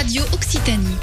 Radio Occitanie.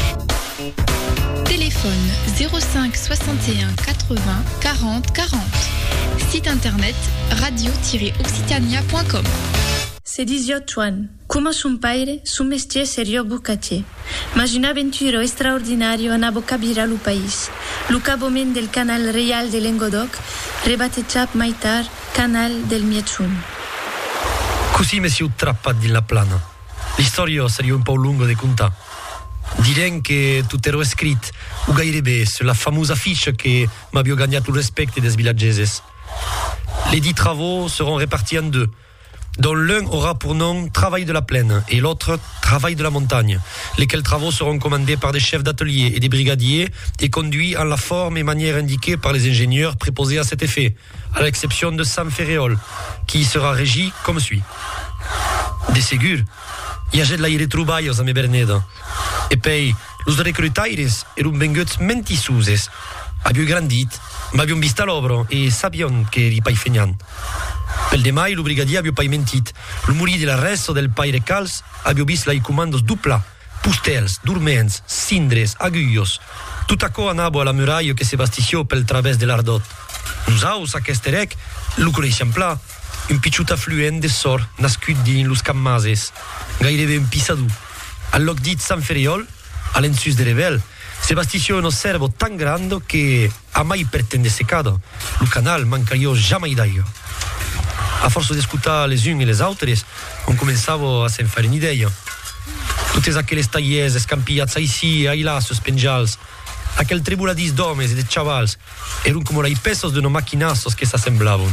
Téléphone 05 61 80 40 40. Site internet radio-occitania.com. C'est 18 anni. Come son paire, su mestier serio bucatier. Mas une aventure extraordinario anavo cabira lu país. Lu cabomen del canal real de Languedoc, rebattezzato mai tard canal del Mietsun. Così mi si è trappato nella plana. L'istoria sarebbe un po' lunga di contare. Direi che tutto era scritto, o gairebbe, sulla famosa fiche che mi abbia gagnato il rispetto des villageses. Les 10 travaux seront répartis en deux, dont l'un aura pour nom travail de la plaine et l'autre travail de la montagne, lesquels travaux seront commandés par des chefs d'atelier et des brigadiers et conduits en la forme et manière indiquée par les ingénieurs préposés à cet effet, à l'exception de Sam Ferréol, qui sera régi comme suit. De segur, hi ha de l'aire truballos a me Bernedo, e poi los recrutaires erano venguts mentisuses, abbiamo grandit, ma abbiamo vista l'obro e sapion che eri pai fegnan. Pel demai, lo brigadier abbiamo pai mentit. Lo muri dell'arresto del pai recals abbiamo visto lai comandos dupla, pustels, durments, cindres, aguillos. Tutto acco anavo alla muraia che se bastissió pel través de l'Ardot. Nosaus, aquest erec, lo coneixem pla. Un picciut affluent de sor nascut din los cammases, gairebé un pissadú. Al loc dit San Ferriol, a l'ensus de Rebel, se bastissió un servo tan grande che a mai pretende secado. Lo canal mancario jamais d'aigua. A força d'escutar les uns e les autres, on començava a se'n fare un'idea. Totes aquelles tallers escampillats aicí e là sus penjals, aquel tribuladís d'homes e de chavals, erano come i pesos de no maquinassos que s'assemblaven.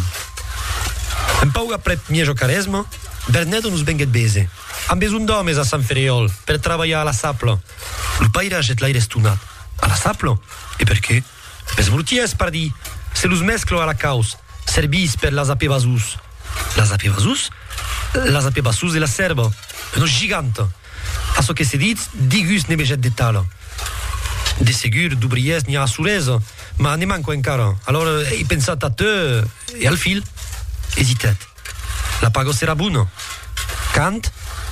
Un pauga pret miejo caresma, Bernedo nos venguet bese. Am besun d'homes a San Ferriol per treballar a la sapla. Il paire ha jet l'aire stunat. A la sapla? E perché? Per smorties, pardi. Se los mesclo a la caus, servis per las apevasus. Las apevasus? Las apevasus de la serba. Uno gigante. A so che se dit, digus ne beget de tala. De segur, d'obriers n'hi ha a Suresa, ma ne manco encara. Allora, he pensat a te e al fil. Hesitat. La pago serà buona. Cant?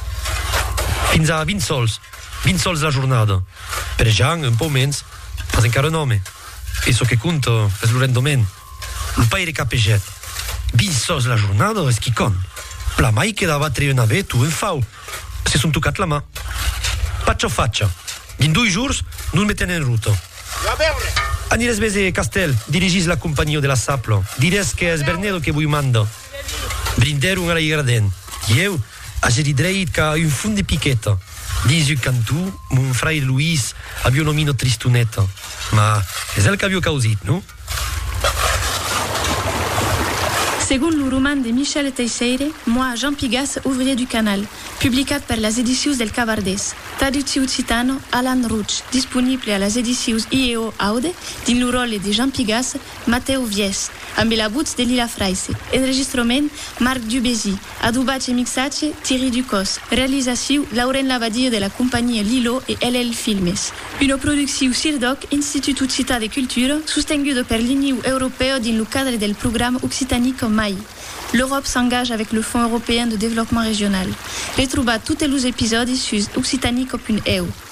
Fins a 20 sols la giornata. Per Jean, un po' mens, ma encara un home. E so che conta es lo rendiment. Lo paire capeget. 20 sols la giornata es chicon. Pla mai che dava tre una ve tu in fau. Se son tocat la mà. Faccia. Din 2 jours, non metten en ruta. Anires bese Castel, dirigis la compagnia de la sapla. Dires que es Bernedo que vull manda. Brinderum a la Igraden. Eu ageridreit ca un fund de piqueta. Dins un cantù, mon fraire Luis abbia un omino tristuneta. Ma es el que abbia causit, no? Según le roman de Michel Teixeira, moi, Jean Pigas, ouvrier du canal, publicat per las edicius del Cavardès. Traducció occitano, Alan Ruch, disponible a las edicius IEO Aude, din lo rol de Jean Pigas, Mateo Vies, amb la voz de Lila Freise. Enregistrament, Marc Dubézy. Adubatge e mixatge, Thierry Ducos. Realització, Lauren Lavadio de la compagnia Lilo e LL Filmes. Una producció CIRDOC, Institut Occità de Cultura, sostenguda per l'Unió Europea din lo cadre del programme Occitanie comme MAI. L'Europe s'engage avec le Fonds européen de développement régional. Retrouvez tous les épisodes sur occitanie.eu.